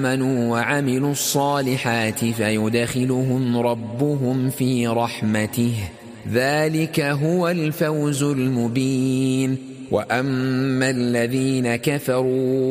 آمنوا وعملوا الصالحات فيدخلهم ربهم في رحمته، ذلك هو الفوز المبين. وأما الذين كفروا